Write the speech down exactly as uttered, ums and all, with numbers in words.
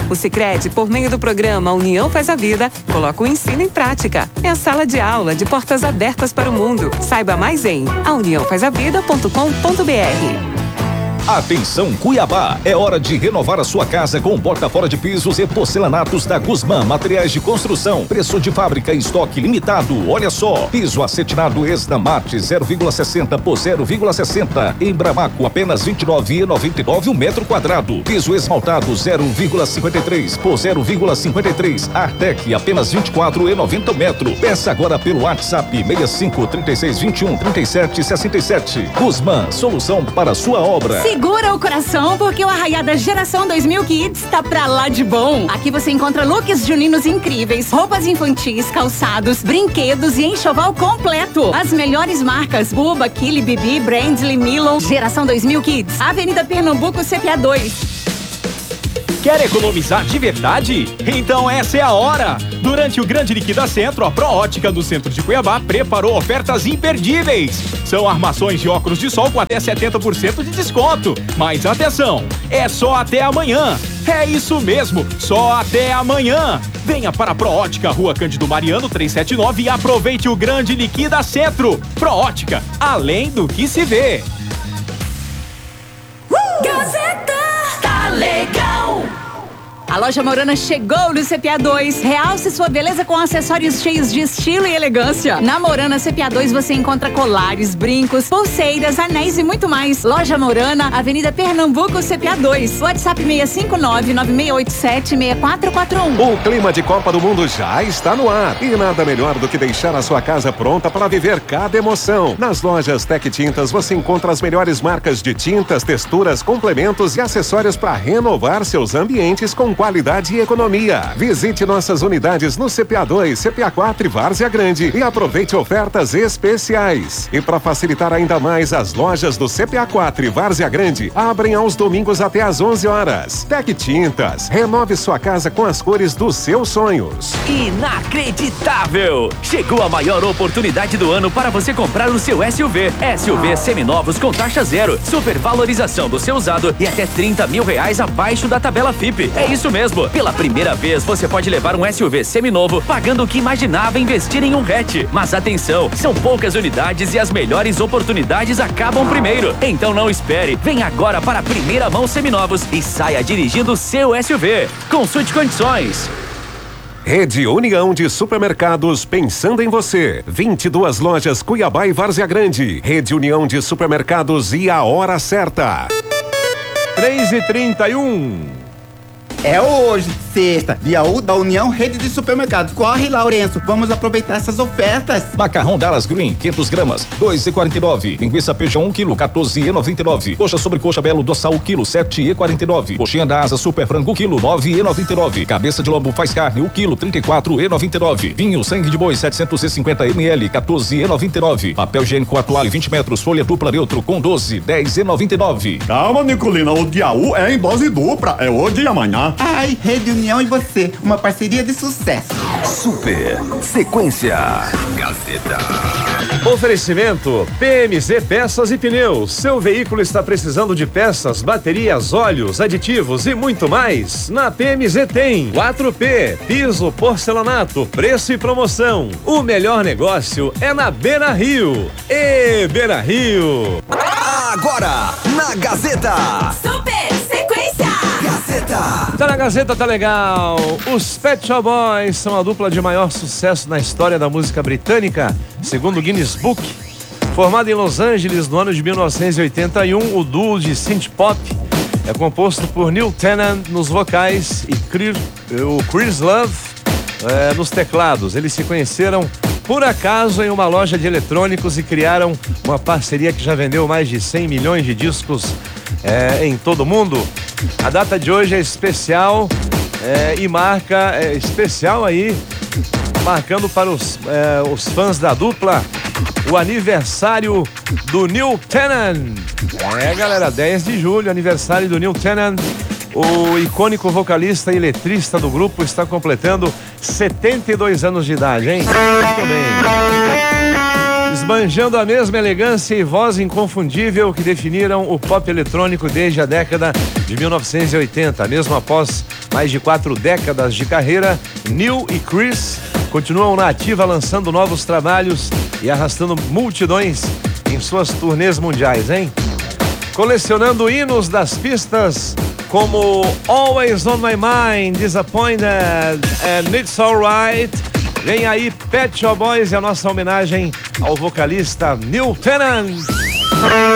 O Sicredi, por meio do programa União Faz a Vida, coloca o ensino em prática. É a sala de aula de portas abertas para o mundo. Saiba mais em a união faz a vida ponto com ponto br. Atenção Cuiabá, é hora de renovar a sua casa com porta fora de pisos e porcelanatos da Guzmã Materiais de Construção. Preço de fábrica e estoque limitado. Olha só, piso acetinado Esdamate zero vírgula sessenta por zero vírgula sessenta. Em Bramaco apenas vinte e nove reais e noventa e nove centavos o metro quadrado. Piso esmaltado zero vírgula cinquenta e três por zero vírgula cinquenta e três. Artec apenas vinte e quatro reais e noventa centavos o metro. Peça agora pelo WhatsApp seis cinco, três seis, vinte e um, trinta e sete, sessenta e sete. Guzmã, solução para a sua obra. Segura o coração, porque o Arraiada Geração dois mil Kids tá pra lá de bom. Aqui você encontra looks juninos incríveis, roupas infantis, calçados, brinquedos e enxoval completo. As melhores marcas: Buba, Kili, Bibi, Brandly, Milo. Geração dois mil Kids, Avenida Pernambuco, C P A dois. Quer economizar de verdade? Então essa é a hora! Durante o Grande Liquida Centro, a ProÓtica do centro de Cuiabá preparou ofertas imperdíveis. São armações de óculos de sol com até setenta por cento de desconto. Mas atenção, é só até amanhã. É isso mesmo, só até amanhã. Venha para a ProÓtica, Rua Cândido Mariano, trezentos e setenta e nove e aproveite o Grande Liquida Centro. ProÓtica, além do que se vê. Uh! Gazeta tá legal! A loja Morana chegou no C P A dois. Realce sua beleza com acessórios cheios de estilo e elegância. Na Morana C P A dois você encontra colares, brincos, pulseiras, anéis e muito mais. Loja Morana, Avenida Pernambuco, C P A dois. WhatsApp seis cinco nove, nove seis oito sete, seis quatro quatro um. O clima de Copa do Mundo já está no ar. E nada melhor do que deixar a sua casa pronta para viver cada emoção. Nas lojas Tec Tintas você encontra as melhores marcas de tintas, texturas, complementos e acessórios para renovar seus ambientes com qualidade e economia. Visite nossas unidades no C P A dois, C P A quatro e Várzea Grande e aproveite ofertas especiais. E para facilitar ainda mais, as lojas do C P A quatro e Várzea Grande abrem aos domingos até às onze horas. Tec Tintas, renove sua casa com as cores dos seus sonhos. Inacreditável! Chegou a maior oportunidade do ano para você comprar o seu S U V. S U V seminovos com taxa zero, supervalorização do seu usado e até trinta mil reais abaixo da tabela F I P. É isso mesmo. Pela primeira vez, você pode levar um S U V seminovo pagando o que imaginava investir em um hatch. Mas atenção, são poucas unidades e as melhores oportunidades acabam primeiro. Então não espere. Vem agora para a primeira mão seminovos e saia dirigindo o seu S U V. Consulte condições. Rede União de Supermercados, pensando em você. vinte e duas lojas Cuiabá e Várzea Grande. Rede União de Supermercados e a hora certa. três e trinta e um. É hoje, sexta, dia um da União Rede de Supermercados. Corre, Lourenço, vamos aproveitar essas ofertas. Macarrão Dallas Green, quinhentas gramas, dois e quarenta e nove. Linguiça Peixão, um quilo, quatorze e noventa e nove. Coxa sobre coxa Belo Dossal, um quilo, sete e quarenta e nove. Coxinha da Asa Super Frango, um quilo, nove e noventa e nove. Cabeça de lombo faz carne, um quilo, trinta e quatro e noventa e nove. Vinho Sangue de Boi, setecentos e cinquenta mililitros, quatorze e noventa e nove. Papel higiênico Atuale, vinte metros, folha dupla neutro com doze, dez e noventa e nove. Calma, Nicolina, o dia um é em dose dupla, é hoje e amanhã. Ai, Rede União e você, uma parceria de sucesso. Super Sequência Gazeta. Oferecimento P M Z Peças e Pneus. Seu veículo está precisando de peças, baterias, óleos, aditivos e muito mais? Na P M Z tem quatro P, piso, porcelanato, preço e promoção. O melhor negócio é na Beira Rio. E Beira Rio. Agora, na Gazeta. Super Sequência Gazeta. Tá na Gazeta, tá legal. Os Pet Shop Boys são a dupla de maior sucesso na história da música britânica, segundo o Guinness Book. Formado em Los Angeles no ano de mil novecentos e oitenta e um, o duo de synth pop é composto por Neil Tennant nos vocais e Chris, o Chris Love é, nos teclados. Eles se conheceram por acaso em uma loja de eletrônicos e criaram uma parceria que já vendeu mais de cem milhões de discos é, em todo o mundo. A data de hoje é especial é, e marca é, especial aí, marcando para os, é, os fãs da dupla o aniversário do Neil Tennant. É, galera, dez de julho, aniversário do Neil Tennant. O icônico vocalista e letrista do grupo está completando setenta e dois anos de idade, hein? Muito bem. Esbanjando a mesma elegância e voz inconfundível que definiram o pop eletrônico desde a década de mil novecentos e oitenta. Mesmo após mais de quatro décadas de carreira, Neil e Chris continuam na ativa, lançando novos trabalhos e arrastando multidões em suas turnês mundiais, hein? Colecionando hinos das pistas como Always on My Mind, Disappointed and It's Alright. Vem aí Pet Shop Boys e a nossa homenagem ao vocalista Neil Tennant.